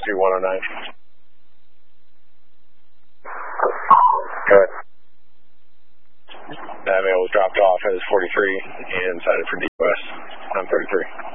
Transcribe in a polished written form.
109. Go ahead. That male was dropped off as 43 and cited for DOS. I'm 33.